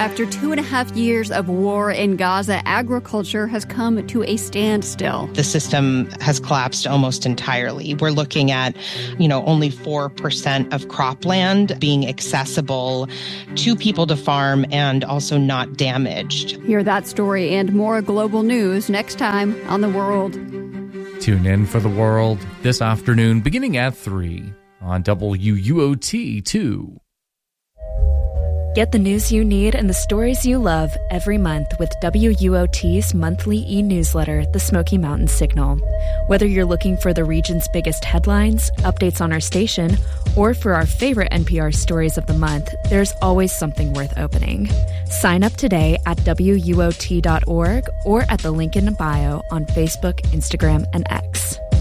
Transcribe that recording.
After 2.5 years of war in Gaza, agriculture has come to a standstill. The system has collapsed almost entirely. We're looking at, only 4% of cropland being accessible to people to farm and also not damaged. Hear that story and more global news next time on The World. Tune in for The World this afternoon beginning at 3 on WUOT2. Get the news you need and the stories you love every month with WUOT's monthly e-newsletter, The Smoky Mountain Signal. Whether you're looking for the region's biggest headlines, updates on our station, or for our favorite NPR stories of the month, there's always something worth opening. Sign up today at WUOT.org or at the link in bio on Facebook, Instagram, and X.